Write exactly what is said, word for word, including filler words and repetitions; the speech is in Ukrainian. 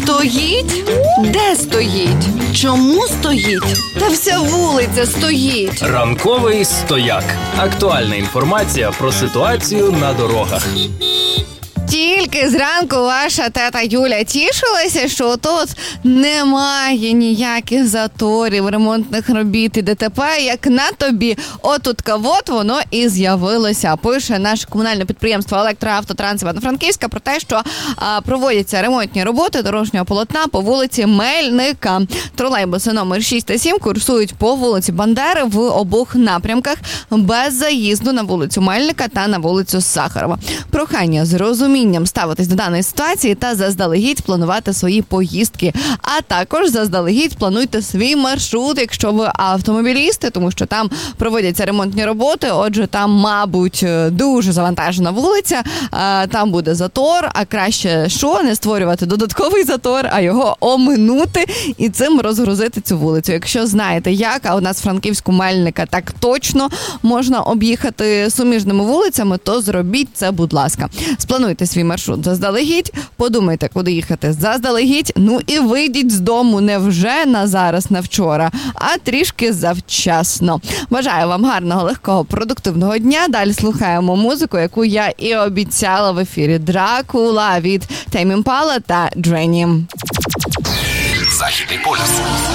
Стоїть? Де стоїть? Чому стоїть? Та вся вулиця стоїть. Ранковий стояк. Актуальна інформація про ситуацію на дорогах. Тільки зранку ваша тета Юля тішилася, що тут немає ніяких заторів, ремонтних робіт і ДТП, як на тобі. Отут вот воно і з'явилося. Пише наше комунальне підприємство «Електроавтотранс» Івано-Франківська про те, що а, проводяться ремонтні роботи дорожнього полотна по вулиці Мельника. Тролейбуси номер шість та сім курсують по вулиці Бандери в обох напрямках без заїзду на вулицю Мельника та на вулицю Сахарова. Прохання з розумінням ставитись до даної ситуації та заздалегідь планувати свої поїздки. А також заздалегідь плануйте свій маршрут, якщо ви автомобілісти, тому що там проводяться ремонтні роботи, отже, там, мабуть, дуже завантажена вулиця, там буде затор, а краще що? Не створювати додатковий затор, а його оминути і цим розгрузити цю вулицю. Якщо знаєте як, а у нас в Франківську Мельника так точно можна об'їхати суміжними вулицями, то зробіть це, будь ласка. Сплануйте свій маршрут заздалегідь, подумайте, куди їхати заздалегідь, ну і вийдіть з дому не вже на зараз, на вчора, а трішки завчасно. Бажаю вам гарного, легкого, продуктивного дня. Далі слухаємо музику, яку я і обіцяла в ефірі. Дракула від Тейм Імпала та Джені. Західний полюс.